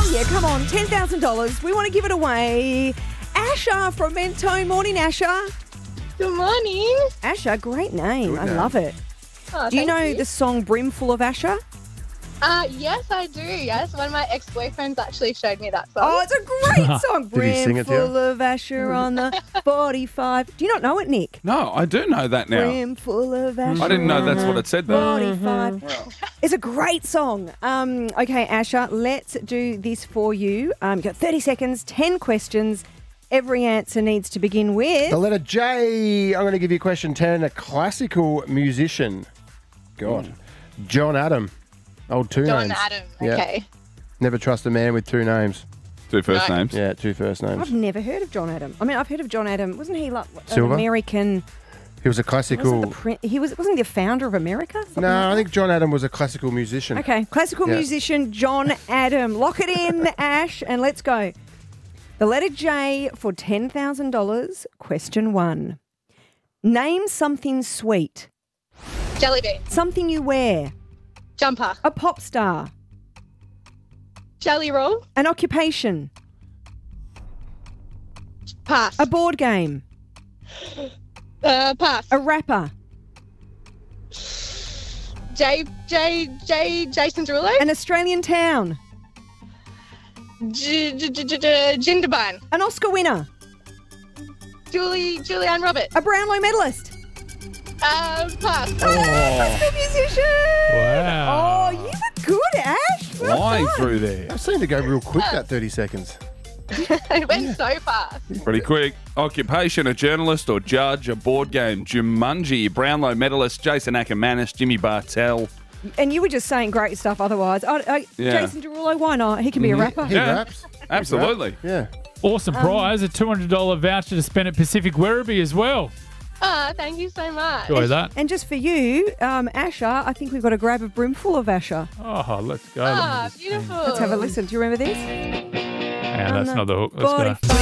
Yeah, come on, $10,000. We want to give it away. Asha from Mentone. Morning, Asha. Good morning. Asha, great name. Good I name. love it. Oh, Do you thank know the song Brimful of Asha? Yes, I do. Yes, one of my ex-boyfriends actually showed me that song. Oh, it's a great song. Did he sing it to you? Brimful of Asha on the 45. Do you not know it, Nick? No, I do know that now. Brimful of Asha. I didn't know that's what it said, though. 45. It's a great song. Okay, Asha, let's do this for you. You've got 30 seconds, 10 questions. Every answer needs to begin with... The letter J. I'm going to give you question 10. A classical musician. God. John Adam. Old two John names. Adam. Yeah. Okay. Never trust a man with two names. Two first Right. names. Yeah, two first names. I've never heard of John Adam. I mean, I've heard of John Adam. Wasn't he like an Silver? American... He was a classical... Wasn't he the founder of America? Something No, like I that? think John Adam was a classical musician. Okay, classical Yeah. musician John Adam. Lock it in, Ash, and let's go. The letter J for $10,000. Question 1. Name something sweet. Jelly bean. Something you wear. Jumper. A pop star. Jelly roll. An occupation. Pass. A board game. Pass. A rapper. Jason Derulo. An Australian town. Jindabyne. An Oscar winner. Julianne Roberts. A Brownlow medalist. Pass. Classical musician. Wow. Oh, you were good, Ash. Well Flying done. through there. That seemed to go real quick, that 30 seconds. It went so fast. Pretty quick. Occupation, a journalist or judge, a board game, Jumanji, Brownlow medalist, Jason Ackermanis, Jimmy Bartell. And you were just saying great stuff otherwise. Yeah. Jason Derulo, why not? He can be a rapper. He Yeah. raps. Absolutely. Yeah. Awesome prize, a $200 voucher to spend at Pacific Werribee as well. Thank you so much. Enjoy that. And just for you, Asha, I think we've got a grab of Brimful of Asha. Oh, let's go. Let me just- Beautiful. Let's have a listen. Do you remember this? Yeah, that's not the hook. Let's go. 45.